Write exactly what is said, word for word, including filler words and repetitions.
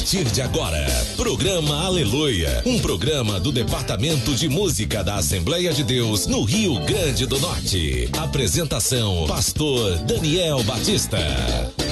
partir de agora, programa Aleluia, um programa do Departamento de Música da Assembleia de Deus no Rio Grande do Norte. Apresentação, pastor Daniel Batista.